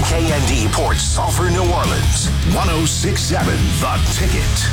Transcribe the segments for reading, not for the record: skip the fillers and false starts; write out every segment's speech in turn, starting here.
KND Port Sulphur, New Orleans. 106.7 The Ticket.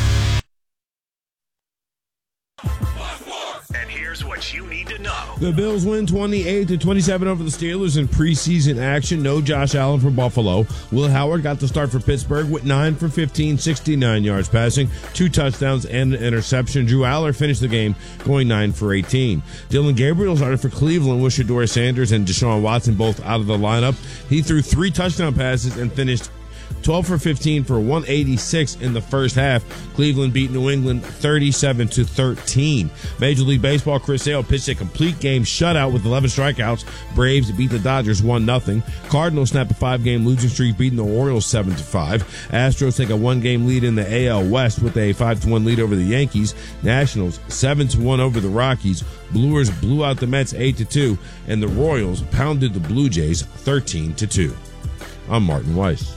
And here's what you need to know. The Bills win 28-27 over the Steelers in preseason action. No Josh Allen for Buffalo. Will Howard got the start for Pittsburgh with 9 for 15, 69 yards passing, 2 touchdowns and an interception. Drew Aller finished the game going 9 for 18. Dylan Gabriel started for Cleveland with Shedeur Sanders and Deshaun Watson both out of the lineup. He threw 3 touchdown passes and finished 12 for 15 for 186 in the first half. Cleveland beat New England 37-13. Major League Baseball, Chris Sale pitched a complete game shutout with 11 strikeouts. Braves beat the Dodgers 1-0. Cardinals snap a 5-game losing streak, beating the Orioles 7-5. Astros take a 1-game lead in the AL West with a 5-1 lead over the Yankees. Nationals 7-1 over the Rockies. Brewers blew out the Mets 8-2, and the Royals pounded the Blue Jays 13-2. I'm Martin Weiss.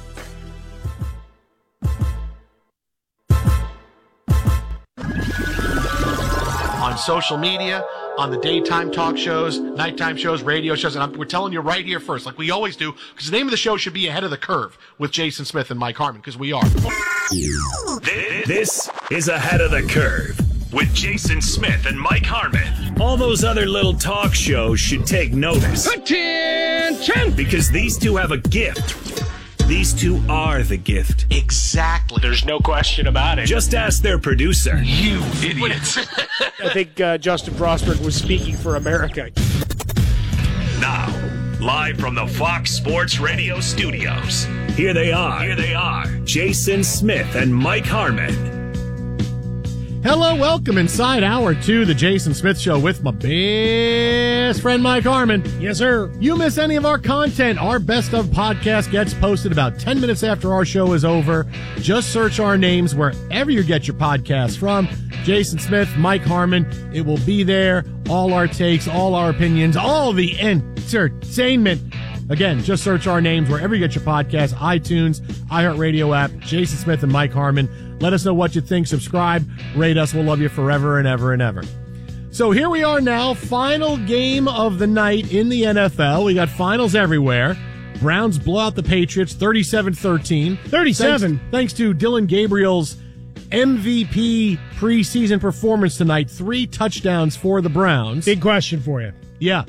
On social media, on the daytime talk shows, nighttime shows, radio shows, and we're telling you right here first, like we always do, because the name of the show should be Ahead of the Curve with Jason Smith and Mike Harmon, because we are. This is Ahead of the Curve with Jason Smith and Mike Harmon. All those other little talk shows should take notice. Attention! Because these two have a gift. These two are the gift. Exactly. There's no question about it. Just ask their producer. You idiots. I think Justin Frostberg was speaking for America. Now, live from the Fox Sports Radio studios, here they are, Jason Smith and Mike Harmon. Hello, welcome inside hour 2, the Jason Smith Show with my best friend Mike Harmon. Yes, sir. You miss any of our content, our Best Of podcast gets posted about 10 minutes after our show is over. Just search our names wherever you get your podcasts from. Jason Smith, Mike Harmon. It will be there. All our takes, all our opinions, all the entertainment. Again, just search our names wherever you get your podcasts, iTunes, iHeartRadio app, Jason Smith and Mike Harmon. Let us know what you think. Subscribe, rate us. We'll love you forever and ever and ever. So here we are now, final game of the night in the NFL. We got finals everywhere. Browns blow out the Patriots 37-13. 37? Thanks to Dylan Gabriel's MVP preseason performance tonight. 3 touchdowns for the Browns. Big question for you. Yeah.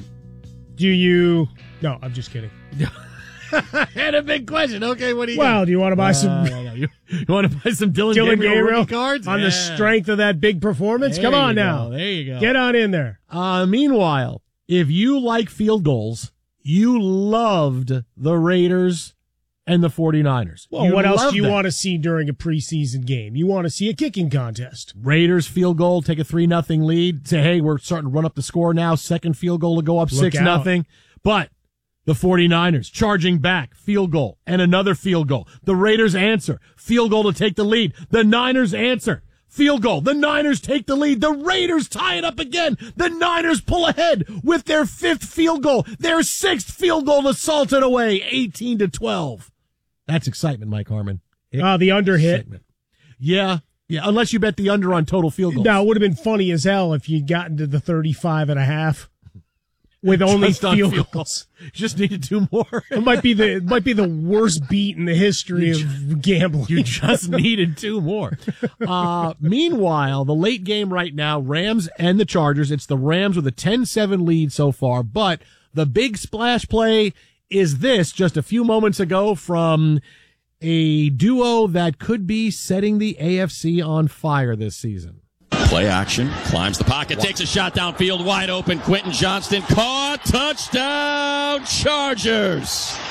No, I'm just kidding. I had a big question. Okay, what do you Well, do you want to buy some You want to buy some Dylan Gabriel rookie cards? on the strength of that big performance? There Come on you now. go. There you go. Get on in there. Meanwhile, if you like field goals, you loved the Raiders and the 49ers. Well, You what else loved do you that. want to see during a preseason game? You want to see a kicking contest. Raiders field goal, take a 3-0 lead. Say, hey, we're starting to run up the score now. Second field goal to go up Look 6-0. But the 49ers charging back, field goal, and another field goal. The Raiders answer, field goal to take the lead. The Niners answer, field goal. The Niners take the lead. The Raiders tie it up again. The Niners pull ahead with their 5th field goal. Their 6th field goal to salt it away, 18-12. That's excitement, Mike Harmon. The under hit. Excitement. Yeah, unless you bet the under on total field goals. Now, it would have been funny as hell if you'd gotten to the 35.5 with only Just on field goals. Just needed 2 more. It might be the worst beat in the history of gambling. You just needed 2 more. Meanwhile, the late game right now, Rams and the Chargers. It's the Rams with a 10-7 lead so far, but the big splash play is this just a few moments ago from a duo that could be setting the AFC on fire this season. Play action, climbs the pocket, takes a shot downfield, wide open. Quentin Johnston caught, touchdown, Chargers.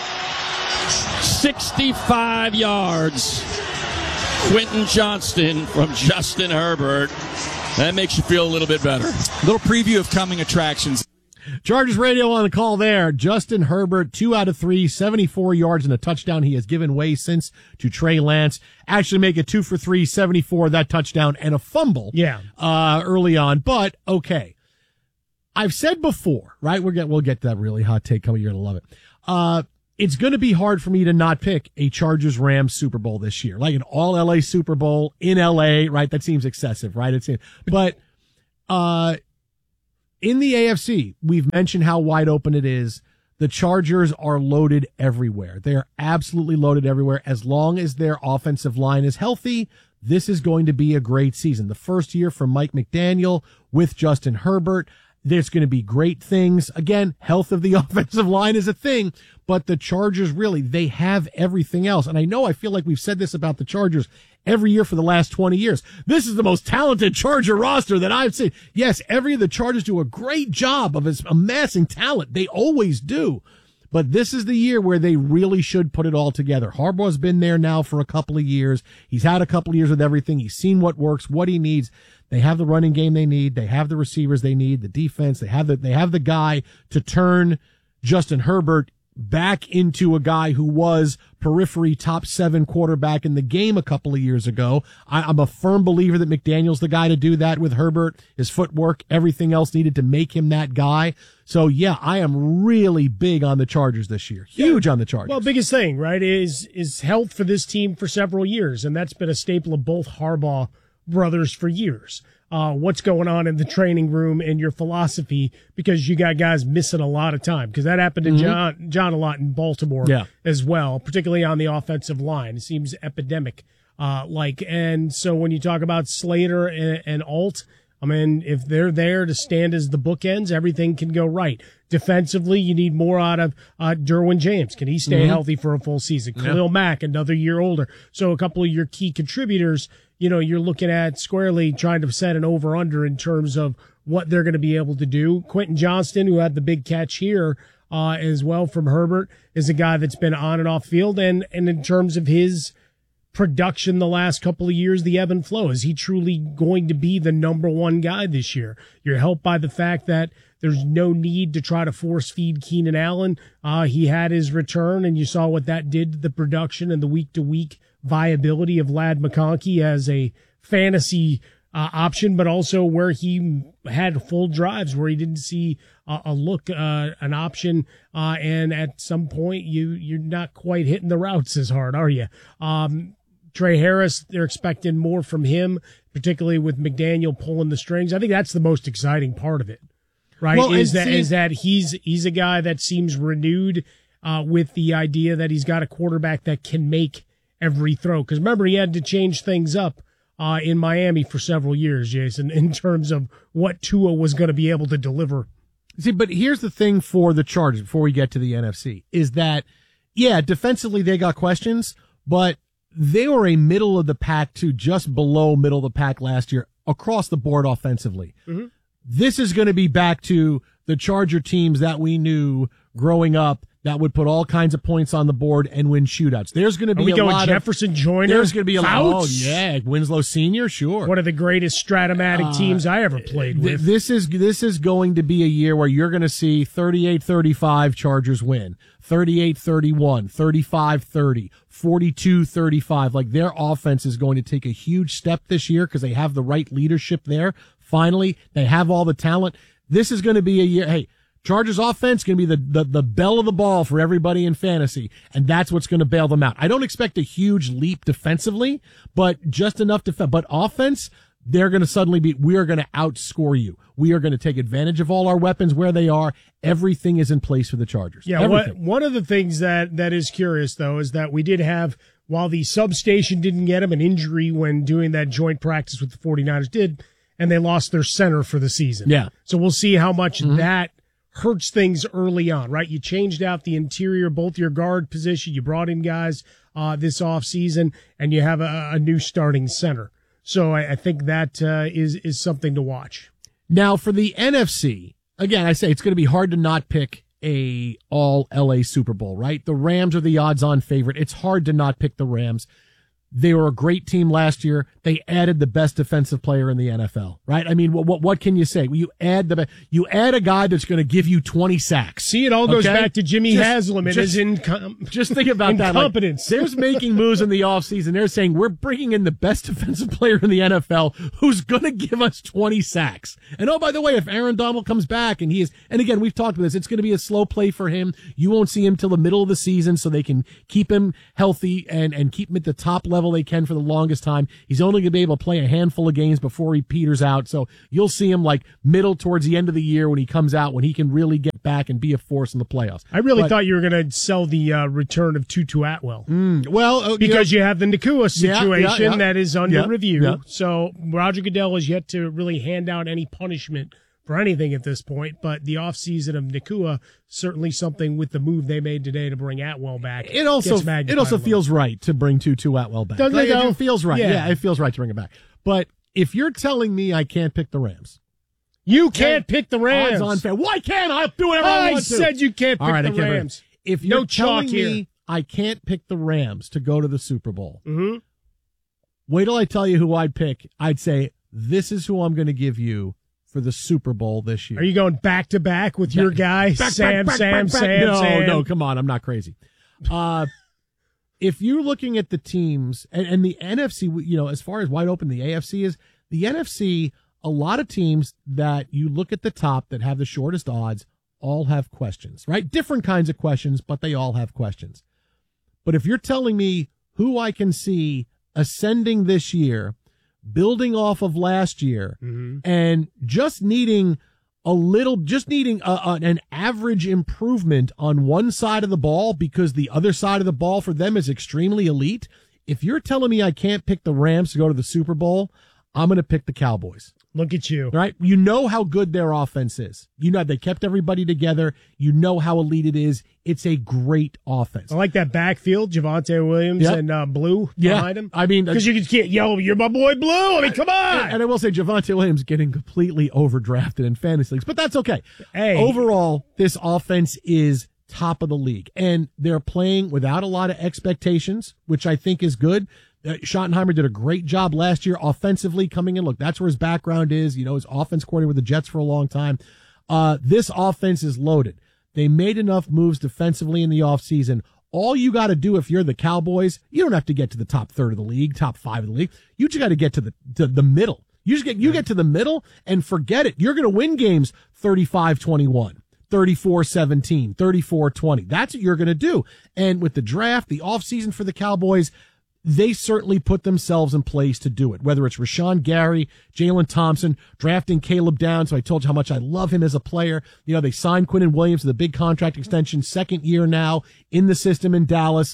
65 yards. Quentin Johnston from Justin Herbert. That makes you feel a little bit better. Little preview of coming attractions. Chargers radio on the call there. Justin Herbert, 2 out of 3, 74 yards and a touchdown. He has given way since to Trey Lance. Actually make it 2 for 3, 74, that touchdown and a fumble. Yeah. Early on, but okay. I've said before, right? We'll get to that really hot take coming. You're going to love it. It's going to be hard for me to not pick a Chargers Rams Super Bowl this year, like an all LA Super Bowl in LA, right? That seems excessive, right? But in the AFC, we've mentioned how wide open it is. the Chargers are loaded everywhere. They are absolutely loaded everywhere. As long as their offensive line is healthy, this is going to be a great season. The first year from Mike McDaniel with Justin Herbert, there's going to be great things. Again, health of the offensive line is a thing, but the Chargers really, they have everything else. And I feel like we've said this about the Chargers every year for the last 20 years. This is the most talented Charger roster that I've seen. Yes, every of the Chargers do a great job of amassing talent. They always do. But this is the year where they really should put it all together. Harbaugh's been there now for a couple of years. He's had a couple of years with everything. He's seen what works, what he needs. They have the running game they need. They have the receivers they need, the defense. They have the guy to turn Justin Herbert back into a guy who was periphery top 7 quarterback in the game a couple of years ago. I'm a firm believer that McDaniel's the guy to do that with Herbert, his footwork, everything else needed to make him that guy. So yeah, I am really big on the Chargers this year. Huge on the Chargers. Well, biggest thing, right, is health for this team for several years, and that's been a staple of both Harbaugh brothers for years. What's going on in the training room and your philosophy, because you got guys missing a lot of time, because that happened to John a lot in Baltimore as well, particularly on the offensive line. It seems epidemic. And so when you talk about Slater and Alt, I mean, if they're there to stand as the bookends, everything can go right. Defensively, you need more out of Derwin James. Can he stay healthy for a full season? Khalil Mack, another year older. So a couple of your key contributors, you're looking at squarely trying to set an over-under in terms of what they're going to be able to do. Quentin Johnston, who had the big catch here as well from Herbert, is a guy that's been on and off field. And in terms of his production the last couple of years, the ebb and flow, is he truly going to be the number one guy this year? You're helped by the fact that there's no need to try to force feed Keenan Allen. He had his return, and you saw what that did to the production and the week-to-week viability of Ladd McConkey as a fantasy option, but also where he had full drives where he didn't see an option, and at some point you're not quite hitting the routes as hard, are you? Trey Harris, they're expecting more from him, particularly with McDaniel pulling the strings. I think that's the most exciting part of it, right? Well, is that he's a guy that seems renewed with the idea that he's got a quarterback that can make every throw. Because remember, he had to change things up in Miami for several years, Jason, in terms of what Tua was going to be able to deliver. See, but here's the thing for the Chargers before we get to the NFC, is that, yeah, defensively they got questions, but they were a middle of the pack to just below middle of the pack last year across the board offensively. Mm-hmm. This is going to be back to the Charger teams that we knew growing up that would put all kinds of points on the board and win shootouts. There's going to be a lot Jefferson Joyner. There's going to be a lot. Oh yeah, Winslow Sr. Sure, one of the greatest Stratomatic teams I ever played with. This is going to be a year where you're going to see 38-35 Chargers win, 38-31, 35-30, 42-35. Like, their offense is going to take a huge step this year because they have the right leadership there. Finally, they have all the talent. This is going to be a year. Hey, Chargers offense going to be the bell of the ball for everybody in fantasy, and that's what's going to bail them out. I don't expect a huge leap defensively, but just enough but offense, they're going to suddenly we are going to outscore you. We are going to take advantage of all our weapons where they are. Everything is in place for the Chargers. Yeah, one of the things that is curious, though, is that we did have, while the substation didn't get him an injury when doing that joint practice with the 49ers did, and they lost their center for the season. Yeah. So we'll see how much that hurts things early on, right? You changed out the interior, both your guard position. You brought in guys this offseason, and you have a new starting center. So I think that is something to watch. Now, for the NFC, again, I say it's going to be hard to not pick a all-LA Super Bowl, right? The Rams are the odds-on favorite. It's hard to not pick the Rams. They were a great team last year. They added the best defensive player in the NFL, right? I mean, what can you say? You add a guy that's going to give you 20 sacks. See, it all goes back to Jimmy Haslam and his just think about that. Incompetence. Like, there's making moves in the offseason. They're saying we're bringing in the best defensive player in the NFL who's going to give us 20 sacks. And oh, by the way, if Aaron Donald comes back and again, we've talked about this, it's going to be a slow play for him. You won't see him till the middle of the season, so they can keep him healthy and keep him at the top level level they can for the longest time. He's only going to be able to play a handful of games before he peters out. So you'll see him like middle towards the end of the year when he comes out, when he can really get back and be a force in the playoffs. I really thought you were going to sell the return of Tutu Atwell. Because you have the Nakua situation that is under review. Yeah. So Roger Goodell has yet to really hand out any punishment for anything at this point, but the offseason of Nakua, certainly something with the move they made today to bring Atwell back. It also feels right to bring Tutu Atwell back. Doesn't it, though? It feels right. Yeah, it feels right to bring him back. But if you're telling me I can't pick the Rams, you can't pick the Rams. Odds on fair. Why can't I do whatever I want to? I said you can't pick the Rams. If you're telling me I can't pick the Rams to go to the Super Bowl, wait till I tell you who I'd pick. I'd say, this is who I'm going to give you for the Super Bowl this year. Are you going back to back with your guy, Sam? No, come on. I'm not crazy. If you're looking at the teams and the NFC, as far as wide open the AFC is, the NFC, a lot of teams that you look at the top that have the shortest odds all have questions, right? Different kinds of questions, but they all have questions. But if you're telling me who I can see ascending this year, building off of last year, and just needing an average improvement on one side of the ball because the other side of the ball for them is extremely elite. If you're telling me I can't pick the Rams to go to the Super Bowl, I'm going to pick the Cowboys. Look at you. Right? You know how good their offense is. You know, they kept everybody together. You know how elite it is. It's a great offense. I like that backfield, Javonte Williams and Blue behind him. I mean, because you can't yell, "You're my boy Blue." I mean, come on. And I will say Javonte Williams getting completely overdrafted in fantasy leagues, but that's okay. Hey. Overall, this offense is top of the league, and they're playing without a lot of expectations, which I think is good. Schottenheimer did a great job last year offensively coming in. Look, that's where his background is. His offense coordinator with the Jets for a long time. This offense is loaded. They made enough moves defensively in the offseason. All you got to do if you're the Cowboys, you don't have to get to the top third of the league, top 5 of the league. You just got to get to the middle. You get to the middle and forget it. You're going to win games 35-21. 34-17, 34-20. That's what you're going to do. And with the draft, the offseason for the Cowboys, they certainly put themselves in place to do it, whether it's Rashawn Gary, Jalen Thompson, drafting Caleb Downs. So I told you how much I love him as a player. They signed Quinnen Williams to the big contract extension, second year now in the system in Dallas.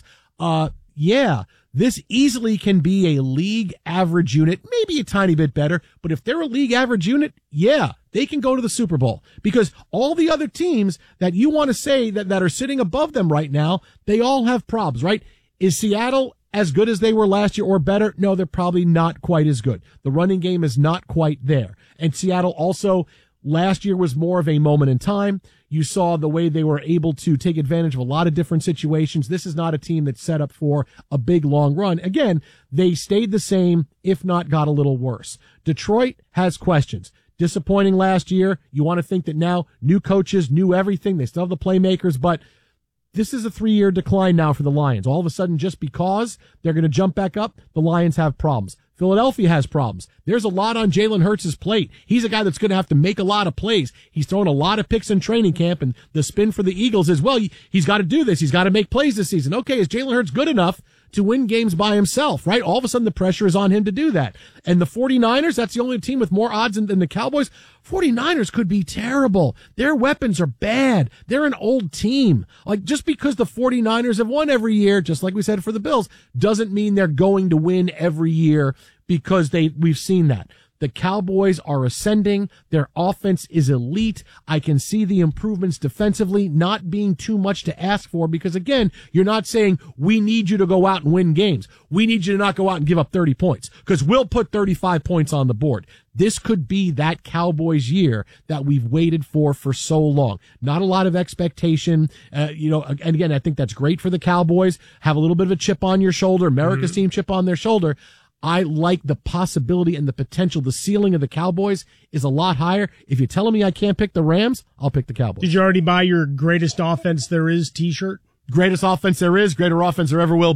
This easily can be a league average unit, maybe a tiny bit better, but if they're a league average unit, they can go to the Super Bowl because all the other teams that you want to say that are sitting above them right now, they all have problems, right? Is Seattle as good as they were last year or better? No, they're probably not quite as good. The running game is not quite there. And Seattle also last year was more of a moment in time. You saw the way they were able to take advantage of a lot of different situations. This is not a team that's set up for a big long run. Again, they stayed the same, if not got a little worse. Detroit has questions. Disappointing last year. You want to think that now new coaches, new everything. They still have the playmakers, but this is a 3-year decline now for the Lions. All of a sudden, just because they're going to jump back up, the Lions have problems. Philadelphia has problems. There's a lot on Jalen Hurts' plate. He's a guy that's going to have to make a lot of plays. He's throwing a lot of picks in training camp, and the spin for the Eagles is, well, he's got to do this. He's got to make plays this season. Okay, is Jalen Hurts good enough to win games by himself, right? All of a sudden, the pressure is on him to do that. And the 49ers, that's the only team with more odds than the Cowboys. 49ers could be terrible. Their weapons are bad. They're an old team. Like, just because the 49ers have won every year, just like we said for the Bills, doesn't mean they're going to win every year because we've seen that. The Cowboys are ascending. Their offense is elite. I can see the improvements defensively not being too much to ask for because, again, you're not saying we need you to go out and win games. We need you to not go out and give up 30 points because we'll put 35 points on the board. This could be that Cowboys year that we've waited for so long. Not a lot of expectation. And again, I think that's great for the Cowboys. Have a little bit of a chip on your shoulder. America's team chip on their shoulder. I like the possibility and the potential. The ceiling of the Cowboys is a lot higher. If you're telling me I can't pick the Rams, I'll pick the Cowboys. Did you already buy your greatest offense there is t-shirt? Greatest offense there is, greater offense there ever will be.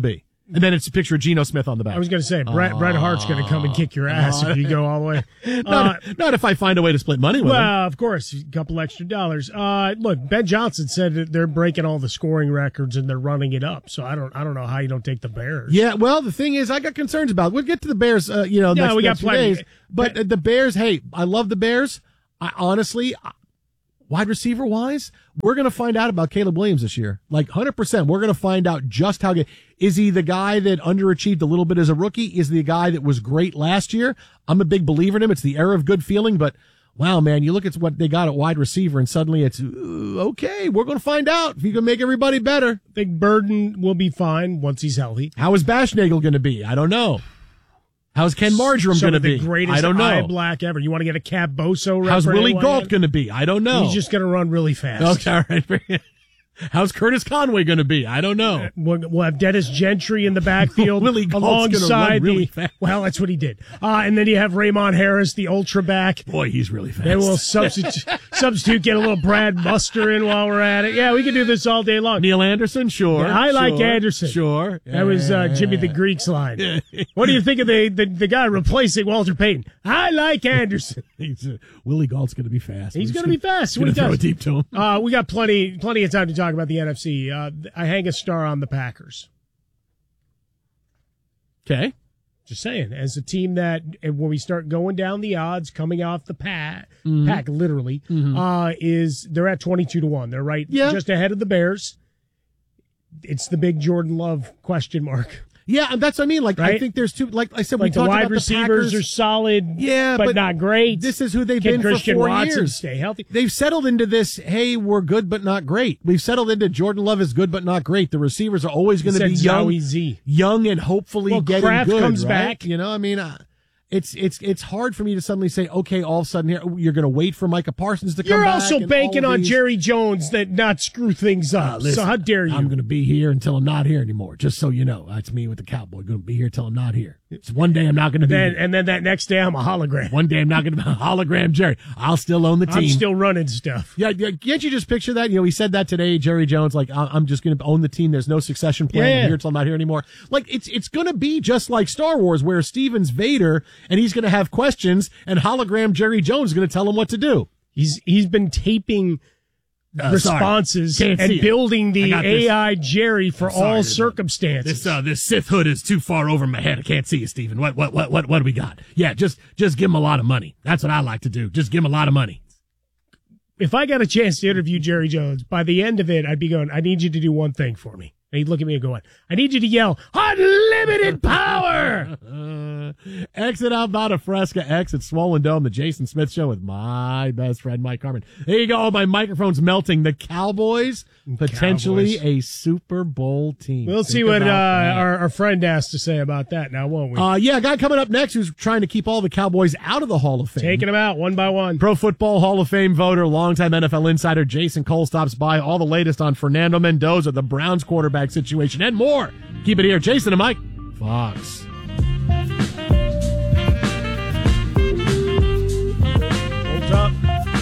And then it's a picture of Geno Smith on the back. I was going to say, Bret Hart's going to come and kick your ass if you go all the way. Not if I find a way to split money with him. Well, of course, a couple extra dollars. Look, Ben Johnson said that they're breaking all the scoring records and they're running it up. So I don't know how you don't take the Bears. Yeah, well, the thing is, I got concerns about it. We'll get to the Bears, next few days. But the Bears, hey, I love the Bears. I honestly, wide receiver wise, we're going to find out about Caleb Williams this year. Like 100%. We're going to find out just how good. Is he the guy that underachieved a little bit as a rookie? Is he the guy that was great last year? I'm a big believer in him. It's the era of good feeling, but wow, man, you look at what they got at wide receiver and suddenly it's, okay, we're going to find out if he can make everybody better. I think Burden will be fine once he's healthy. How is Bashnagel going to be? I don't know. How's Ken Marjoram going to be? The greatest I don't know. eye black ever. You want to get a Cab Boso? How's Willie Gault going to be? I don't know. He's just going to run really fast. Okay, all right. How's Curtis Conway going to be? I don't know. We'll have Dennis Gentry in the backfield Willie Gault's alongside really fast. Well, that's what he did. And then you have Raymond Harris, the ultra back. Boy, he's really fast. Then we'll substitute, get a little Brad Muster in while we're at it. Yeah, we can do this all day long. Neil Anderson, sure. Yeah, I like Anderson. Sure. That was Jimmy the Greek's line. What do you think of the guy replacing Walter Payton? I like Anderson. Willie Gault's going to be fast. He's going to be fast. Going to throw it deep to him. We got plenty of time to talk about the NFC. I hang a star on the Packers. Okay. Just saying, as a team that, when we start going down the odds, coming off the pack literally, they're at 22-1. They're right just ahead of the Bears. It's the big Jordan Love question mark. Yeah, that's what I mean. Like, right? I think there's two, like I said, we talked about the wide receivers are solid, but not great. This is who they've been Christian for 4 Watson years. Stay healthy. They've settled into this, hey, we're good but not great. We've settled into Jordan Love is good but not great. The receivers are always going to be young and hopefully getting Kraft good. Comes right? back. You know, I mean, it's hard for me to suddenly say, okay, all of a sudden here you're going to wait for Micah Parsons to come You're back. also and banking on these. Jerry Jones that not screw things up. Listen, so how dare you? I'm going to be here until I'm not here anymore. Just so you know, that's me with the Cowboy. Going to be here till I'm not here. It's one day I'm not going to be here. And then that next day I'm a hologram. One day I'm not going to be a hologram Jerry. I'll still own the team. I'm still running stuff. Yeah, can't you just picture that? You know, he said that today, Jerry Jones, like, I'm just going to own the team. There's no succession plan. I'm here till I'm not here anymore. Like, it's going to be just like Star Wars, where Steven's Vader, and he's going to have questions, and hologram Jerry Jones is going to tell him what to do. He's been taping responses and building the AI Jerry for all circumstances. This Sith hood is too far over my head. I can't see you, Steven. What do we got? Yeah, just give him a lot of money. That's what I like to do. Just give him a lot of money. If I got a chance to interview Jerry Jones, by the end of it, I'd be going, I need you to do one thing for me. And he'd look at me and go, I need you to yell, unlimited power! Exit Outbound of Fresca, exit Swollen Dome, the Jason Smith Show with my best friend, Mike Harmon. There you go. My microphone's melting. The Cowboys, potentially a Super Bowl team. We'll see what our friend has to say about that now, won't we? Yeah, a guy coming up next who's trying to keep all the Cowboys out of the Hall of Fame. Taking them out one by one. Pro Football Hall of Fame voter, longtime NFL insider Jason Cole stops by. All the latest on Fernando Mendoza, the Browns quarterback situation, and more. Keep it here. Jason and Mike, Fox. Hold up.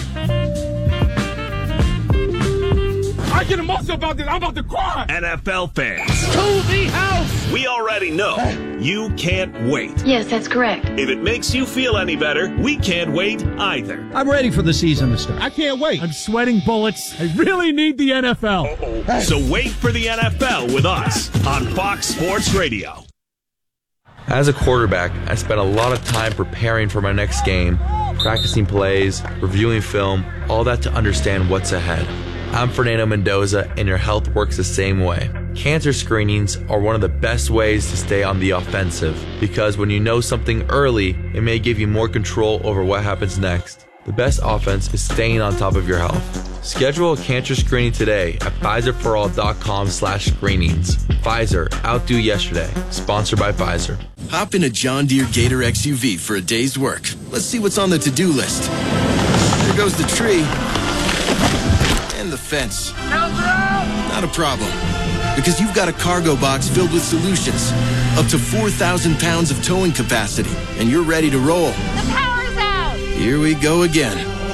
I get emotional about this. I'm about to cry. NFL fans, To the house. we already know you can't wait. Yes, that's correct. If it makes you feel any better, we can't wait either. I'm ready for the season to start. I can't wait. I'm sweating bullets. I really need the NFL. So wait for the NFL with us on Fox Sports Radio. As a quarterback, I spent a lot of time preparing for my next game, practicing plays, reviewing film, all that to understand what's ahead. I'm Fernando Mendoza, and your health works the same way. Cancer screenings are one of the best ways to stay on the offensive, because when you know something early, it may give you more control over what happens next. The best offense is staying on top of your health. Schedule a cancer screening today at PfizerForAll.com/screenings. Pfizer, outdo yesterday. Sponsored by Pfizer. Hop in a John Deere Gator XUV for a day's work. Let's see what's on the to-do list. There goes the tree. And the fence. Not a problem. Because you've got a cargo box filled with solutions. Up to 4,000 pounds of towing capacity. And you're ready to roll. The power's out! Here we go again.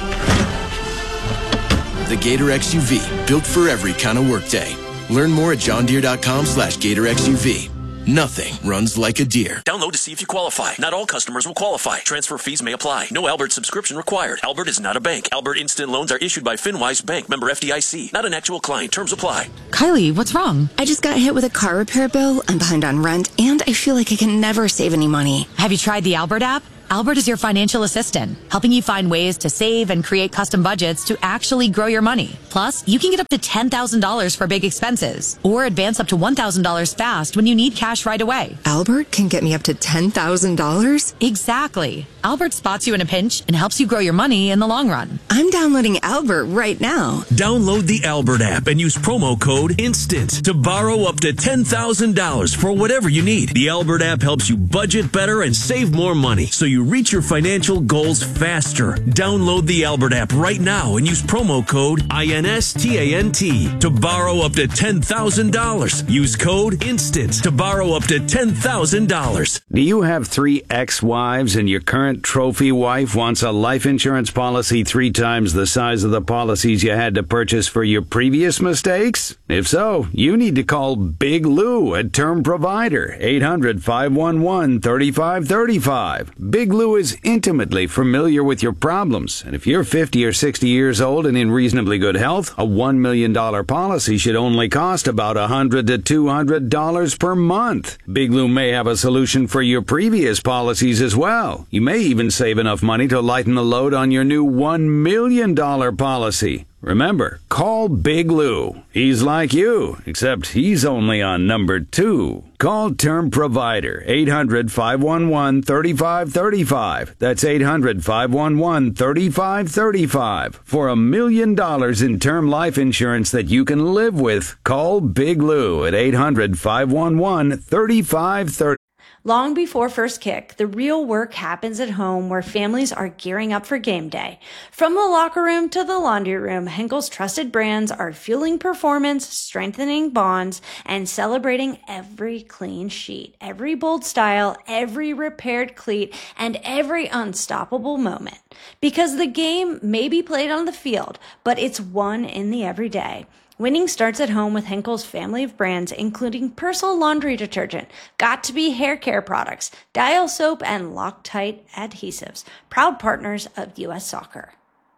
The Gator XUV, built for every kind of workday. Learn more at johndeere.com/GatorXUV. nothing runs like a deer. Download to see if you qualify. Not all customers will qualify. Transfer fees may apply. No Albert subscription required. Albert is not a bank. Albert Instant Loans are issued by FinWise Bank, member FDIC. Not an actual client. Terms apply. Kylie, what's wrong? I just got hit with a car repair bill. I'm behind on rent, and I feel like I can never save any money. Have you tried the Albert app? Albert is your financial assistant, helping you find ways to save and create custom budgets to actually grow your money. Plus, you can get up to $10,000 for big expenses or advance up to $1,000 fast when you need cash right away. Albert can get me up to $10,000? Exactly. Albert spots you in a pinch and helps you grow your money in the long run. I'm downloading Albert right now. Download the Albert app and use promo code INSTANT to borrow up to $10,000 for whatever you need. The Albert app helps you budget better and save more money, so you reach your financial goals faster. Download the Albert app right now and use promo code INSTANT to borrow up to $10,000. Use code INSTANT to borrow up to $10,000. Do you have 3 ex-wives and your current trophy wife wants a life insurance policy 3 times the size of the policies you had to purchase for your previous mistakes? If so, you need to call Big Lou at Term Provider, 800-511-3535. Big Lou is intimately familiar with your problems, and if you're 50 or 60 years old and in reasonably good health, a $1 million policy should only cost about $100 to $200 per month. Big Lou may have a solution for your previous policies as well. You may even save enough money to lighten the load on your new $1 million policy. Remember, call Big Lou. He's like you, except he's only on number 2. Call Term Provider, 800-511-3535. That's 800-511-3535. For $1 million in term life insurance that you can live with, call Big Lou at 800-511-3535. Long before first kick, the real work happens at home where families are gearing up for game day. From the locker room to the laundry room, Henkel's trusted brands are fueling performance, strengthening bonds, and celebrating every clean sheet, every bold style, every repaired cleat, and every unstoppable moment. Because the game may be played on the field, but it's won in the everyday. Winning starts at home with Henkel's family of brands, including Persil laundry detergent, Got2b hair care products, Dial soap, and Loctite adhesives. Proud partners of U.S. Soccer.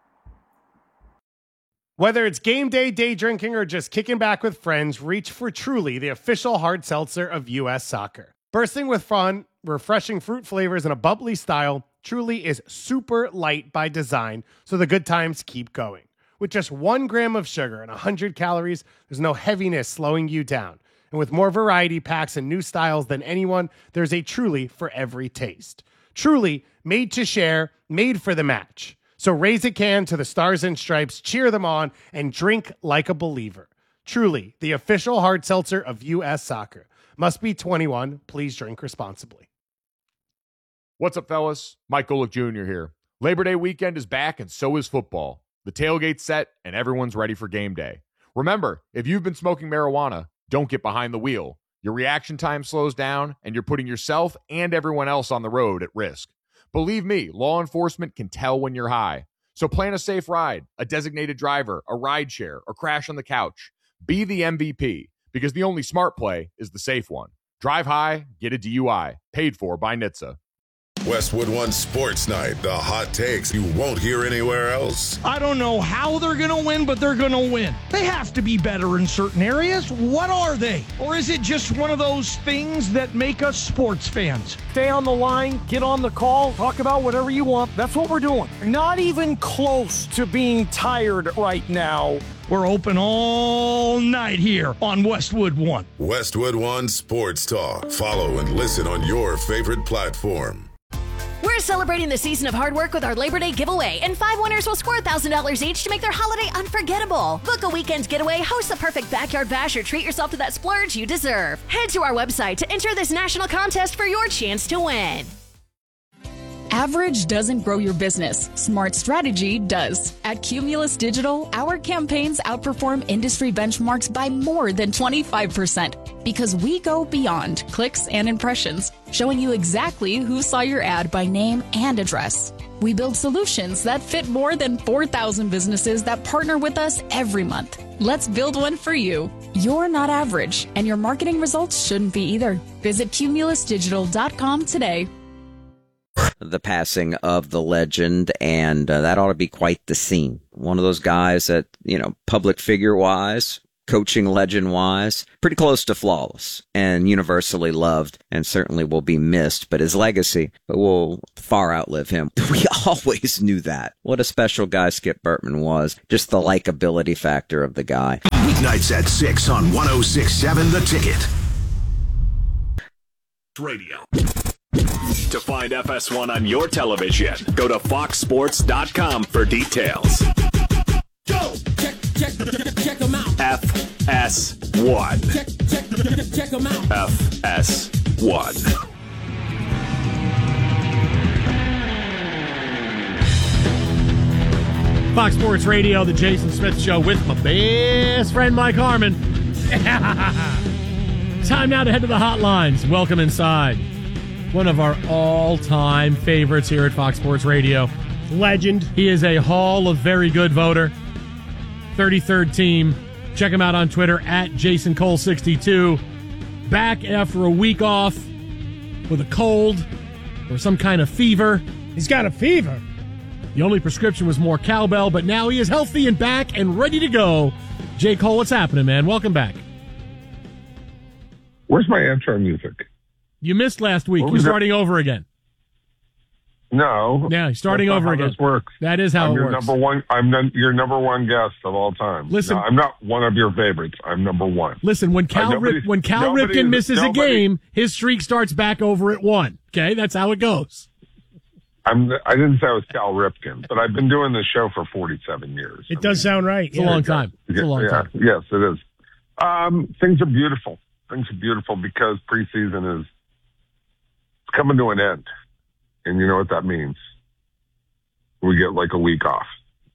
Whether it's game day, day drinking, or just kicking back with friends, reach for Truly, the official hard seltzer of U.S. Soccer. Bursting with fun, refreshing fruit flavors, and a bubbly style, Truly is super light by design, so the good times keep going. With just 1 gram of sugar and 100 calories, there's no heaviness slowing you down. And with more variety packs and new styles than anyone, there's a Truly for every taste. Truly, made to share, made for the match. So raise a can to the Stars and Stripes, cheer them on, and drink like a believer. Truly, the official hard seltzer of U.S. Soccer. Must be 21. Please drink responsibly. What's up, fellas? Mike Golick Jr. here. Labor Day weekend is back, and so is football. The tailgate's set, and everyone's ready for game day. Remember, if you've been smoking marijuana, don't get behind the wheel. Your reaction time slows down, and you're putting yourself and everyone else on the road at risk. Believe me, law enforcement can tell when you're high. So plan a safe ride, a designated driver, a ride share, or crash on the couch. Be the MVP, because the only smart play is the safe one. Drive high, get a DUI. Paid for by NHTSA. Westwood One Sports Night, the hot takes you won't hear anywhere else. I don't know how they're going to win, but they're going to win. They have to be better in certain areas. What are they? Or is it just one of those things that make us sports fans? Stay on the line, get on the call, talk about whatever you want. That's what we're doing. Not even close to being tired right now. We're open all night here on Westwood One. Westwood One Sports Talk. Follow and listen on your favorite platform. We're celebrating the season of hard work with our Labor Day giveaway, and 5 winners will score $1,000 each to make their holiday unforgettable. Book a weekend getaway, host the perfect backyard bash, or treat yourself to that splurge you deserve. Head to our website to enter this national contest for your chance to win. Average doesn't grow your business. Smart strategy does. At Cumulus Digital, our campaigns outperform industry benchmarks by more than 25% because we go beyond clicks and impressions, showing you exactly who saw your ad by name and address. We build solutions that fit more than 4,000 businesses that partner with us every month. Let's build one for you. You're not average, and your marketing results shouldn't be either. Visit cumulusdigital.com today. The passing of the legend, and that ought to be quite the scene. One of those guys that, public figure-wise, coaching legend-wise, pretty close to flawless and universally loved and certainly will be missed, but his legacy will far outlive him. We always knew that. What a special guy Skip Bertman was. Just the likability factor of the guy. Weeknights at 6 on 106.7 The Ticket. Radio. To find FS1 on your television, go to foxsports.com for details. Go! Check them out. FS1. Check them out. FS1. Fox Sports Radio, the Jason Smith Show with my best friend Mike Harmon. Time now to head to the hotlines. Welcome inside. One of our all-time favorites here at Fox Sports Radio. Legend. He is a Hall of Very Good voter. 33rd team. Check him out on Twitter at JasonCole62. Back after a week off with a cold or some kind of fever. He's got a fever. The only prescription was more cowbell, but now he is healthy and back and ready to go. J. Cole, what's happening, man? Welcome back. Where's my intro music? You missed last week. You're starting over again. No. Yeah, starting over again. This works. That is how it works. Your number one guest of all time. Listen, no, I'm not one of your favorites. I'm number one. Listen, when Cal Ripken misses a game, his streak starts back over at 1. Okay, that's how it goes. I didn't say I was Cal Ripken, but I've been doing this show for 47 years. It does sound right. It's a long time. It's a long time. Yes, it is. Things are beautiful. Things are beautiful because preseason is coming to an end. And you know what that means? We get like a week off.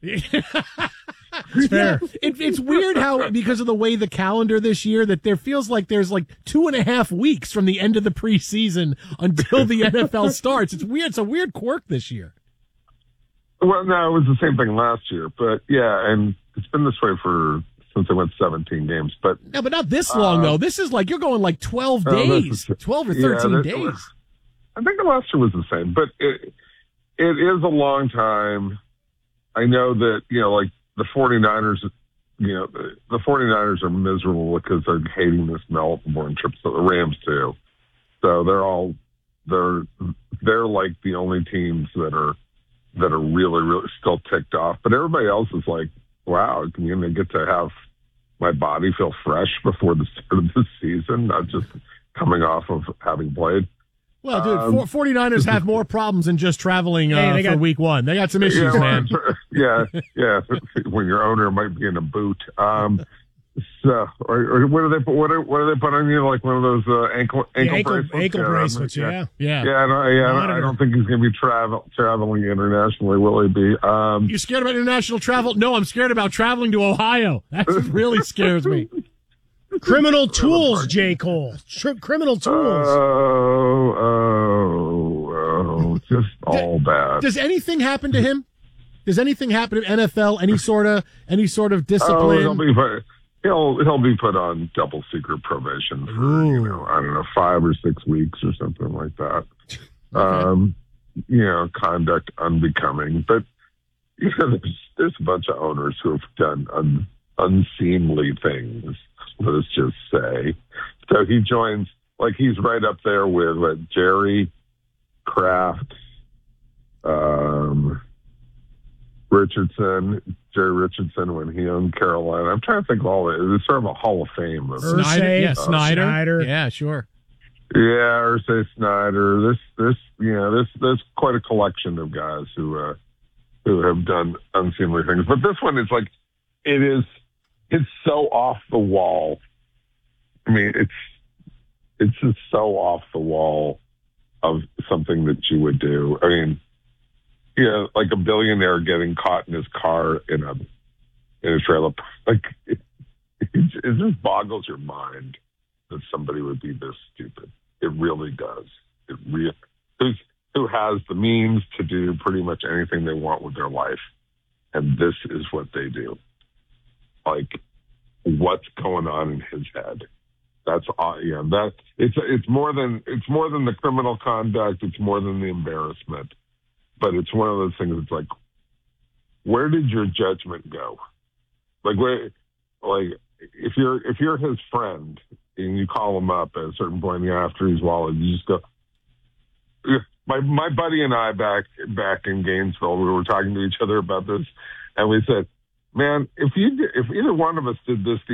It's fair. It's weird how, because of the way the calendar this year, that there feels like there's like 2.5 weeks from the end of the preseason until the NFL starts. It's weird. It's a weird quirk this year. Well, no, it was the same thing last year. But yeah, and it's been this way since I went 17 games. But no, but not this long, though. This is like you're going like 12 days, 12 or 13 days. I think the last year was the same, but it is a long time. I know that, like the 49ers, the 49ers are miserable because they're hating this Melbourne trip. So the Rams too. So they're like the only teams that are really, really still ticked off. But everybody else is like, wow, I'm going to get to have my body feel fresh before the start of the season, not just coming off of having played. Well, dude, 49ers have more problems than just traveling for week one. They got some issues, man. Yeah. When your owner might be in a boot. So, or what do they put on you? Like one of those ankle bracelets? Ankle bracelets, yeah. I don't think he's going to be traveling internationally, will he be? You scared about international travel? No, I'm scared about traveling to Ohio. That really scares me. Criminal tools, J. Cole. Criminal tools. Oh, just all bad. Does anything happen to him? Does anything happen to NFL? Any sort of discipline? He'll be put on double secret probation for I don't know 5 or 6 weeks or something like that. Okay. Conduct unbecoming. But there's a bunch of owners who have done unseemly things. Let's just say. So he joins, like he's right up there with Jerry Kraft, Jerry Richardson when he owned Carolina. I'm trying to think of all it. It's sort of a Hall of Fame. Snyder. Yeah, sure. Yeah, Irsay Snyder. There's quite a collection of guys who have done unseemly things. But this one is like, it's so off the wall. I mean, it's just so off the wall of something that you would do. I mean, like a billionaire getting caught in his car in a trailer. Like, it just boggles your mind that somebody would be this stupid. It really does. who has the means to do pretty much anything they want with their life. And this is what they do. Like, what's going on in his head? That's that it's more than the criminal conduct. It's more than the embarrassment. But it's one of those things. It's like, where did your judgment go? Like, if you're his friend and you call him up at a certain point after he's wallet, you just go. My buddy and I back in Gainesville, we were talking to each other about this, and we said, "Man, if either one of us did this to